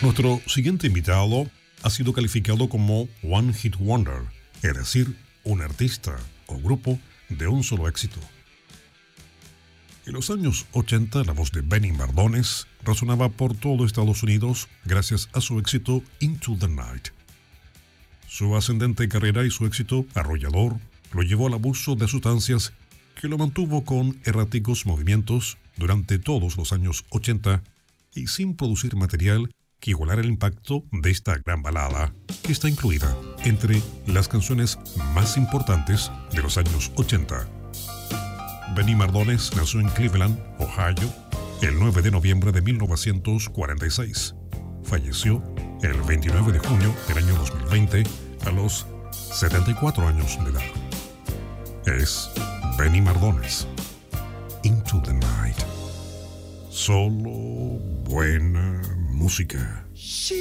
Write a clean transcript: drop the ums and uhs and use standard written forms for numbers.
Nuestro siguiente invitado ha sido calificado como One Hit Wonder, es decir, un artista o grupo de un solo éxito. En los años 80, la voz de Benny Mardones resonaba por todo Estados Unidos gracias a su éxito Into the Night. Su ascendente carrera y su éxito arrollador lo llevó al abuso de sustancias que lo mantuvo con erráticos movimientos durante todos los años 80 y sin producir material que igualara el impacto de esta gran balada, que está incluida entre las canciones más importantes de los años 80. Benny Mardones nació en Cleveland, Ohio, el 9 de noviembre de 1946. Falleció el 29 de junio del año 2020 a los 74 años de edad. Es Benny Mardones. Into the Night. Solo buena música.